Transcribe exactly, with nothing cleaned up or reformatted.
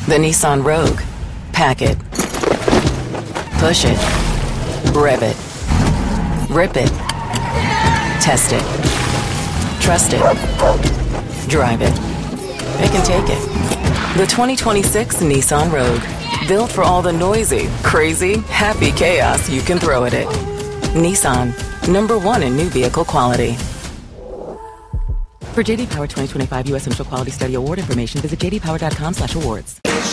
The Nissan Rogue. Pack it. Push it. Rev it. Rip it. Test it. Trust it. Drive it. It can take it. The twenty twenty-six Nissan Rogue. Built for all the noisy, crazy, happy chaos you can throw at it. Nissan. Number one in new vehicle quality. For J D Power twenty twenty-five U S Initial Quality Study Award information, visit j d power dot com slash awards.